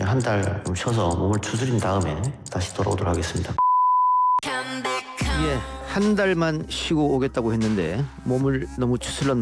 한 달 좀 쉬어서 몸을 추스린 다음에 다시 돌아오도록 하겠습니다. 예, 한 달만 쉬고 오겠다고 했는데 몸을 너무 추스렸나